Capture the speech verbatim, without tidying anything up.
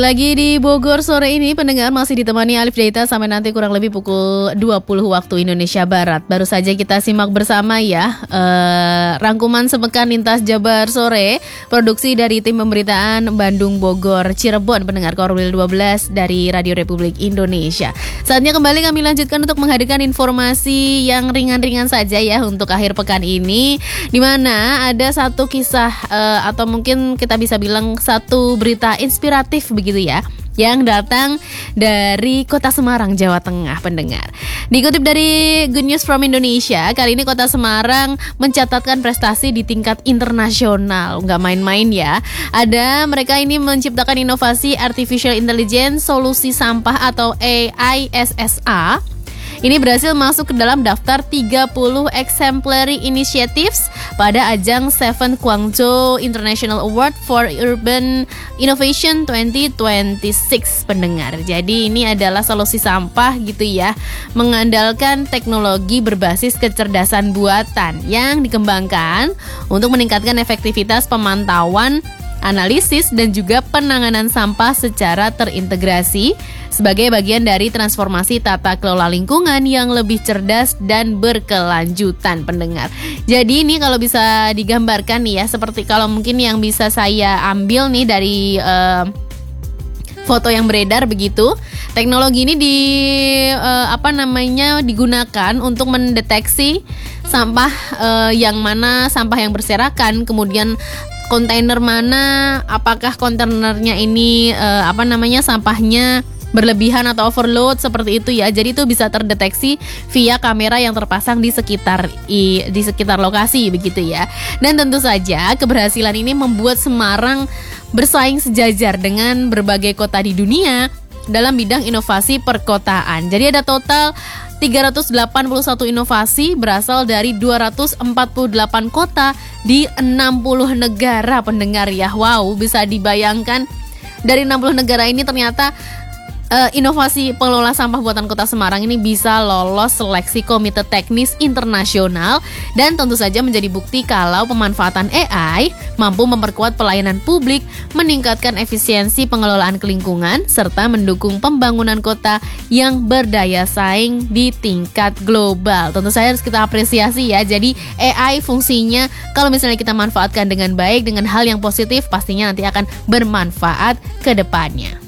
Lagi di Bogor sore ini, pendengar masih ditemani Alif Daita sampai nanti kurang lebih pukul dua puluh waktu Indonesia Barat. Baru saja kita simak bersama ya uh, rangkuman sepekan lintas Jabar sore, produksi dari tim pemberitaan Bandung, Bogor, Cirebon, pendengar Korwil dua belas dari Radio Republik Indonesia. Saatnya kembali kami lanjutkan untuk menghadirkan informasi yang ringan-ringan saja ya untuk akhir pekan ini, di mana ada satu kisah uh, atau mungkin kita bisa bilang satu berita inspiratif begitu ya, yang datang dari Kota Semarang, Jawa Tengah, pendengar. Dikutip dari Good News from Indonesia, kali ini Kota Semarang mencatatkan prestasi di tingkat internasional. Nggak main-main ya. Ada mereka ini menciptakan inovasi Artificial Intelligence Solusi Sampah atau A I S S A. Ini berhasil masuk ke dalam daftar tiga puluh Exemplary Initiatives pada ajang seventh Guangzhou International Award for Urban Innovation dua ribu dua puluh enam, pendengar. Jadi ini adalah solusi sampah gitu ya, mengandalkan teknologi berbasis kecerdasan buatan yang dikembangkan untuk meningkatkan efektivitas pemantauan, analisis, dan juga penanganan sampah secara terintegrasi sebagai bagian dari transformasi tata kelola lingkungan yang lebih cerdas dan berkelanjutan, pendengar. Jadi ini kalau bisa digambarkan nih ya, seperti kalau mungkin yang bisa saya ambil nih dari uh, foto yang beredar begitu. Teknologi ini di uh, apa namanya digunakan untuk mendeteksi sampah uh, yang mana sampah yang berserakan, kemudian kontainer mana, apakah kontainernya ini uh, apa namanya sampahnya berlebihan atau overload seperti itu ya. Jadi itu bisa terdeteksi via kamera yang terpasang di sekitar i, di sekitar lokasi begitu ya. Dan tentu saja keberhasilan ini membuat Semarang bersaing sejajar dengan berbagai kota di dunia dalam bidang inovasi perkotaan. Jadi ada total tiga ratus delapan puluh satu inovasi berasal dari dua ratus empat puluh delapan kota di enam puluh negara, pendengar ya. Wow, bisa dibayangkan dari enam puluh negara ini ternyata Uh, inovasi pengelola sampah buatan Kota Semarang ini bisa lolos seleksi Komite Teknis Internasional dan tentu saja menjadi bukti kalau pemanfaatan A I mampu memperkuat pelayanan publik, meningkatkan efisiensi pengelolaan lingkungan, serta mendukung pembangunan kota yang berdaya saing di tingkat global. Tentu saja harus kita apresiasi ya. Jadi A I fungsinya kalau misalnya kita manfaatkan dengan baik, dengan hal yang positif, pastinya nanti akan bermanfaat ke depannya.